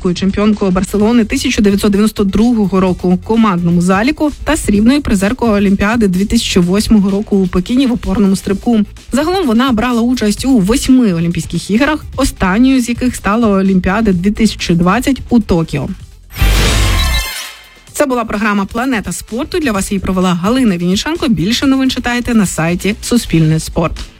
олімпійською чемпіонкою Барселони 1992 року у командному заліку та срібною призеркою Олімпіади 2008 року у Пекіні в опорному стрибку. Загалом вона брала участь у 8 Олімпійських іграх, останньою з яких стала Олімпіада 2020 у Токіо. Це була програма «Планета спорту». Для вас її провела Галина Вінниченко. Більше новин читайте на сайті Суспільне спорт.